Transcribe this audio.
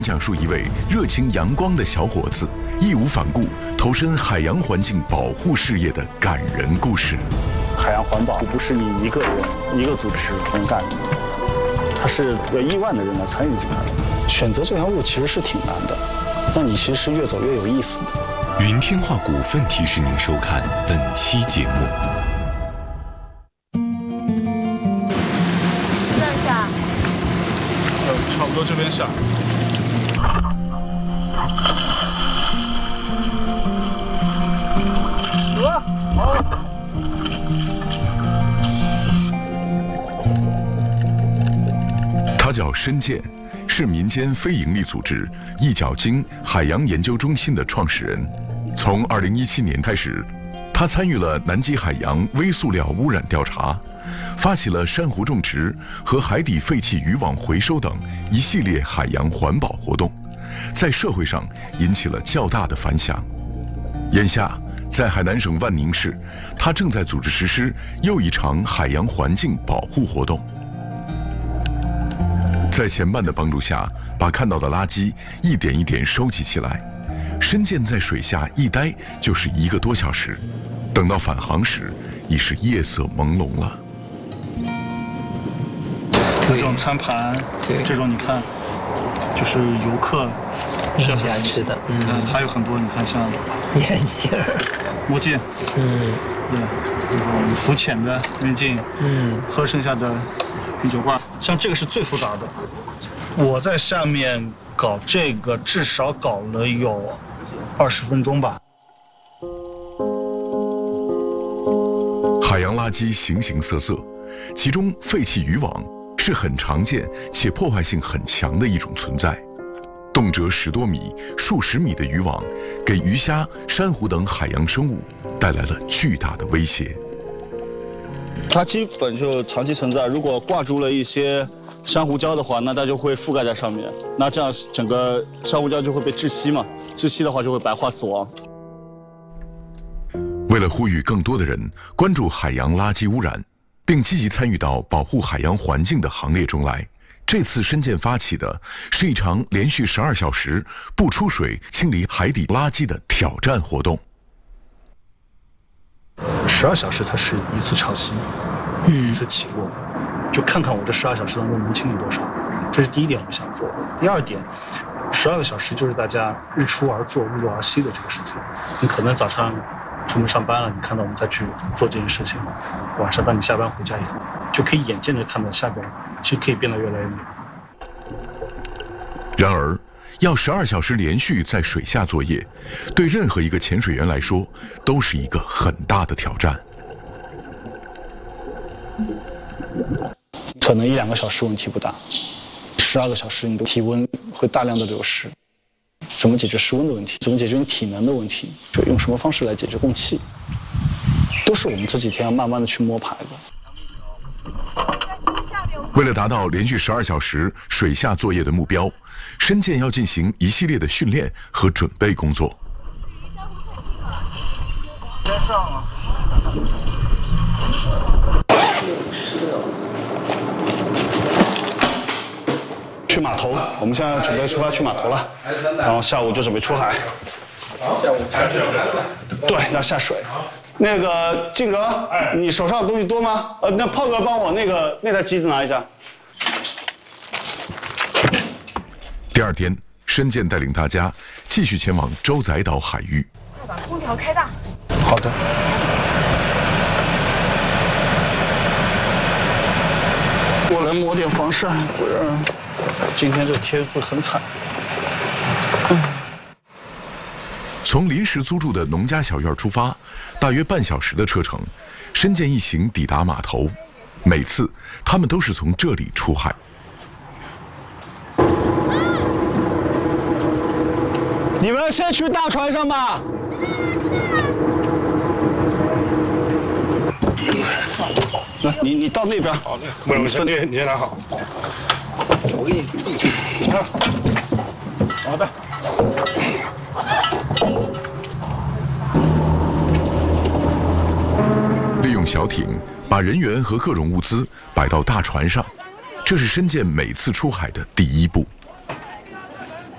讲述一位热情阳光的小伙子义无反顾投身海洋环境保护事业的感人故事。 海洋环保不是你一个人一个组织能干的，它是有亿万的人来参与进来的。选择这条路其实是挺难的，但你其实是越走越有意思的。 云天化股份提示您收看本期节目。 这儿下？ 差不多这边下。 他叫申健，是民间非营利组织一角鲸海洋研究中心的创始人。从2017年开始，他参与了南极海洋微塑料污染调查，发起了珊瑚种植和海底废弃渔网回收等一系列海洋环保活动，在社会上引起了较大的反响。眼下，在海南省万宁市，他正在组织实施又一场海洋环境保护活动。在前伴的帮助下，把看到的垃圾一点一点收集起来。申健在水下一待就是1个多小时，等到返航时，已是夜色朦胧了。 这种餐盘，这种你看，就是游客剩下吃的， 还有很多，你看像眼镜、 墨镜，对，这种浮潜的面镜，喝剩下的啤酒罐，像这个是最复杂的。我在下面搞这个，至少搞了有20分钟吧。 海洋垃圾形形色色，其中废弃渔网是很常见且破坏性很强的一种存在。动辄10多米、数十米的渔网，给鱼虾、珊瑚等海洋生物带来了巨大的威胁。 它基本就长期存在，如果挂住了一些珊瑚礁的话，那它就会覆盖在上面，那这样整个珊瑚礁就会被窒息嘛，窒息的话就会白化死亡。 为了呼吁更多的人关注海洋垃圾污染，并积极参与到保护海洋环境的行列中来，这次申健发起的是一场连续12小时不出水清理海底垃圾的挑战活动。 12小时它是一次潮汐，一次起落，就看看我这12小时当中能清理多少，这是第一点我们想做的。第二点，12个小时就是大家日出而作日落而息的这个事情。你可能早上出门上班了，你看到我们再去做这件事情，晚上当你下班回家以后，就可以眼见着看到下边其实可以变得越来越美。 然而，要12小时连续在水下作业，对任何一个潜水员来说都是一个很大的挑战。 可能1-2个小时问题不大，12个小时你的体温会大量的流失。怎么解决失温的问题？怎么解决你体能的问题？就用什么方式来解决供气，都是我们这几天要慢慢的去摸排的。 为了达到连续12小时水下作业的目标，申健要进行一系列的训练和准备工作。 先上了。去码头，我们现在准备出发去码头了，然后下午就准备出海。 下午下水了？ 对，要下水。那个静哥，你手上的东西多吗？那炮哥帮我那台机子拿一下。 第2天，申健带领大家继续前往洲仔岛海域。 快把空调开大。 好的。我来抹点防晒，不然今天这天会很惨。 从临时租住的农家小院出发，大约半小时的车程，申健一行抵达码头。每次他们都是从这里出海。 你们先去大船上吧。来，你到那边。 好的，不是，你先拿好。我给你递去。 好的。 利用小艇把人员和各种物资摆到大船上，这是申健每次出海的第一步。